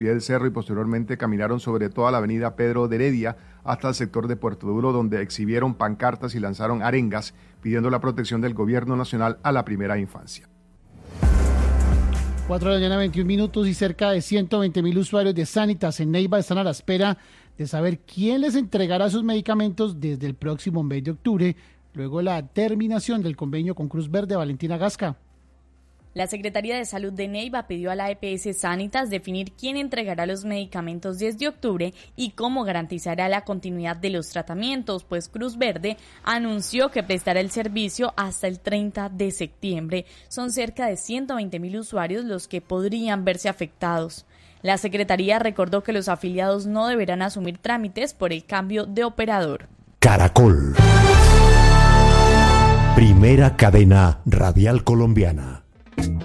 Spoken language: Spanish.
del cerro y posteriormente caminaron sobre toda la avenida Pedro de Heredia hasta el sector de Puerto Duro, donde exhibieron pancartas y lanzaron arengas pidiendo la protección del gobierno nacional a la primera infancia. 4:21 y cerca de 120.000 usuarios de Sanitas en Neiva están a la espera de saber quién les entregará sus medicamentos desde el próximo mes de octubre, luego de la terminación del convenio con Cruz Verde. Valentina Gasca. La Secretaría de Salud de Neiva pidió a la EPS Sanitas definir quién entregará los medicamentos desde octubre y cómo garantizará la continuidad de los tratamientos, pues Cruz Verde anunció que prestará el servicio hasta el 30 de septiembre. Son cerca de 120.000 usuarios los que podrían verse afectados. La Secretaría recordó que los afiliados no deberán asumir trámites por el cambio de operador. Caracol. Primera cadena radial colombiana.